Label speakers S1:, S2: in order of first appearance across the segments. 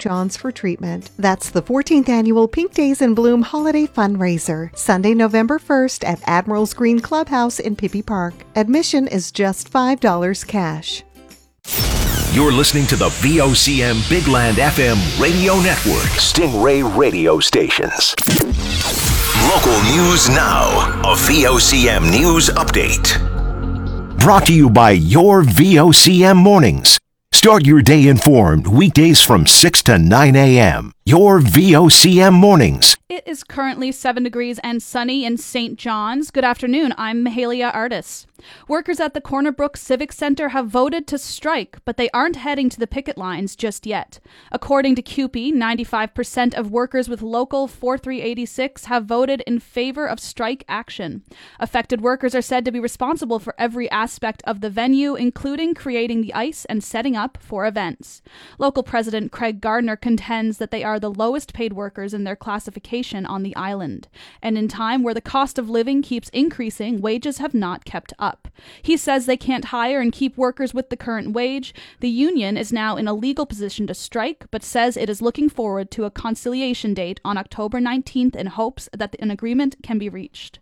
S1: John's for treatment. That's the 14th annual Pink Days in Bloom Holiday Fundraiser, Sunday, November 1st at Admiral's Green Clubhouse in Pippi Park. Admission is just $5 cash.
S2: You're listening to the VOCM Bigland FM radio network. Stingray radio stations. Local news now. A VOCM news update. Brought to you by your VOCM mornings. Start your day informed weekdays from 6 to 9 a.m. Your VOCM mornings.
S3: It is currently 7 degrees and sunny in St. John's. Good afternoon. I'm Mahalia Artis. Workers at the Corner Brook Civic Center have voted to strike, but they aren't heading to the picket lines just yet. According to CUPE, 95% of workers with Local 4386 have voted in favor of strike action. Affected workers are said to be responsible for every aspect of the venue, including creating the ice and setting up for events. Local President Craig Gardner contends that they are the lowest paid workers in their classification on the island. And in time where the cost of living keeps increasing, wages have not kept up. He says they can't hire and keep workers with the current wage. The union is now in a legal position to strike, but says it is looking forward to a conciliation date on October 19th in hopes that an agreement can be reached.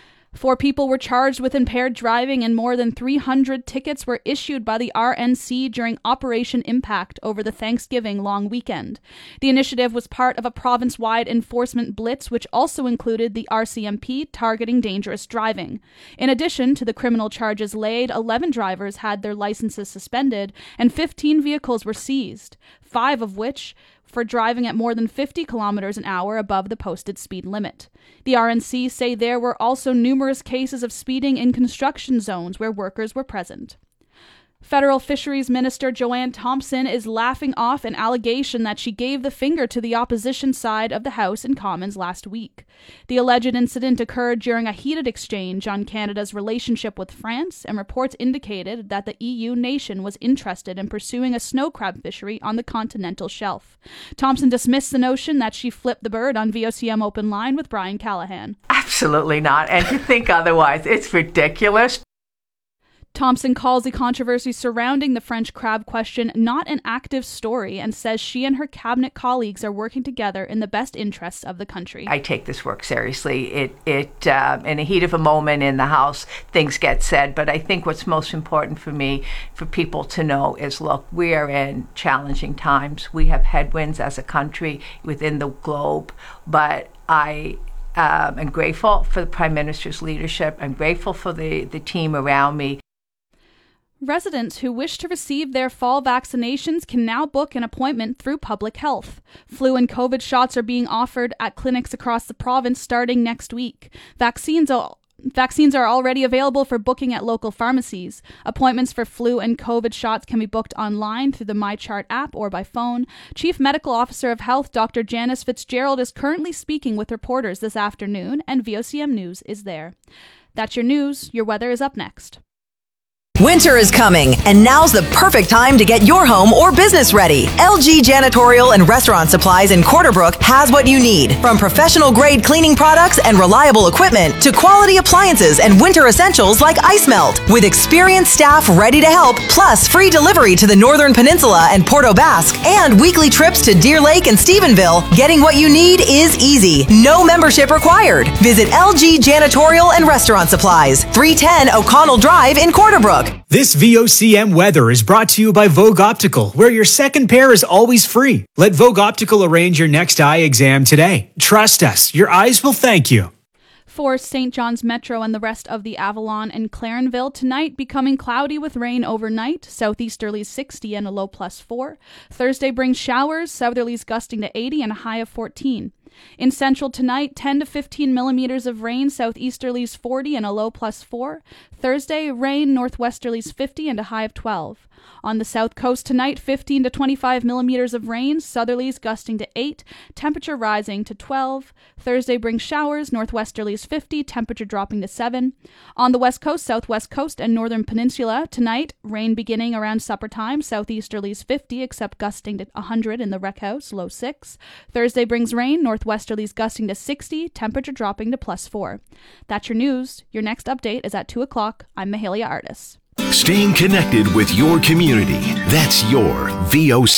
S3: 4 people were charged with impaired driving and more than 300 tickets were issued by the RNC during Operation Impact over the Thanksgiving long weekend. The initiative was part of a province-wide enforcement blitz which also included the RCMP targeting dangerous driving. In addition to the criminal charges laid, 11 drivers had their licenses suspended and 15 vehicles were seized, 5 of which for driving at more than 50 kilometers an hour above the posted speed limit. The RNC say there were also numerous cases of speeding in construction zones where workers were present. Federal Fisheries Minister Joanne Thompson is laughing off an allegation that she gave the finger to the opposition side of the House and Commons last week. The alleged incident occurred during a heated exchange on Canada's relationship with France, and reports indicated that the EU nation was interested in pursuing a snow crab fishery on the continental shelf. Thompson dismissed the notion that she flipped the bird on VOCM Open Line with Brian Callahan.
S4: Absolutely not. And to think otherwise, it's ridiculous.
S3: Thompson calls the controversy surrounding the French crab question not an active story and says she and her cabinet colleagues are working together in the best interests of the country.
S4: I take this work seriously. It in the heat of a moment in the House, things get said, but I think what's most important for me, for people to know is, look, we are in challenging times. We have headwinds as a country within the globe, but I'm grateful for the Prime Minister's leadership. I'm grateful for the team around me.
S3: Residents who wish to receive their fall vaccinations can now book an appointment through Public Health. Flu and COVID shots are being offered at clinics across the province starting next week. Vaccines are already available for booking at local pharmacies. Appointments for flu and COVID shots can be booked online through the MyChart app or by phone. Chief Medical Officer of Health, Dr. Janice Fitzgerald, is currently speaking with reporters this afternoon, and VOCM News is there. That's your news. Your weather is up next.
S5: Winter is coming, and now's the perfect time to get your home or business ready. LG Janitorial and Restaurant Supplies in Corner Brook has what you need. From professional-grade cleaning products and reliable equipment to quality appliances and winter essentials like ice melt. With experienced staff ready to help, plus free delivery to the Northern Peninsula and Porto Basque, and weekly trips to Deer Lake and Stephenville, getting what you need is easy. No membership required. Visit LG Janitorial and Restaurant Supplies, 310 O'Connell Drive in Corner Brook.
S6: This VOCM weather is brought to you by Vogue Optical, where your second pair is always free. Let Vogue Optical arrange your next eye exam today. Trust us, your eyes will thank you.
S3: For St. John's Metro and the rest of the Avalon and Clarenville, tonight becoming cloudy with rain overnight, southeasterlies 60 and a low +4. Thursday brings showers, southerlies gusting to 80 and a high of 14. In Central tonight, 10 to 15 millimeters of rain, southeasterlies 40 and a low +4. Thursday, rain, northwesterlies 50 and a high of 12. On the South Coast tonight, 15 to 25 millimeters of rain, southerlies gusting to 8, temperature rising to 12. Thursday brings showers, northwesterlies 50, temperature dropping to 7. On the West Coast, Southwest Coast, and Northern Peninsula, tonight, rain beginning around supper time, southeasterlies 50, except gusting to 100 in the Rec House, low 6. Thursday brings rain, northwesterlies gusting to 60, temperature dropping to +4. That's your news. Your next update is at 2 o'clock. I'm Mahalia Artis.
S2: Staying connected with your community. That's your VOC.